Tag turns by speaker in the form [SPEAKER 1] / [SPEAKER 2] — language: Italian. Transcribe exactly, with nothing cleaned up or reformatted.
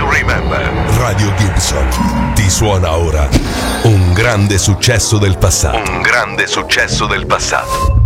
[SPEAKER 1] Remember. Radio Gibson ti suona ora un grande successo del passato. Un grande successo del passato.